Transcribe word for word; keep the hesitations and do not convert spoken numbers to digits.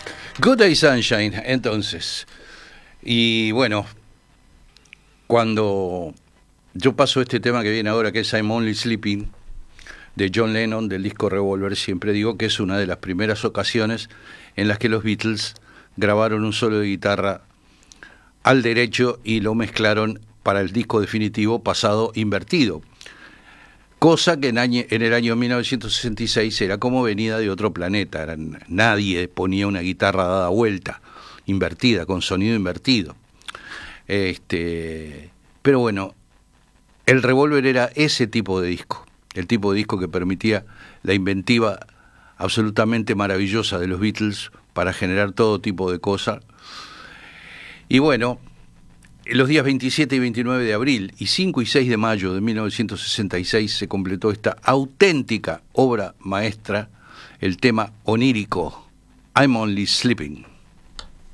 Good Day Sunshine, entonces. Y bueno, cuando yo paso este tema que viene ahora, que es I'm Only Sleeping, de John Lennon, del disco Revolver, siempre digo que es una de las primeras ocasiones en las que los Beatles grabaron un solo de guitarra al derecho y lo mezclaron para el disco definitivo pasado invertido. Cosa que en, año, en el año mil novecientos sesenta y seis era como venida de otro planeta. Era, nadie ponía una guitarra dada vuelta, invertida, con sonido invertido. Este, pero bueno, el Revolver era ese tipo de disco, el tipo de disco que permitía la inventiva absolutamente maravillosa de los Beatles para generar todo tipo de cosas. Y bueno, los días veintisiete y veintinueve de abril y cinco y seis de mayo de mil novecientos sesenta y seis se completó esta auténtica obra maestra, el tema onírico I'm Only Sleeping.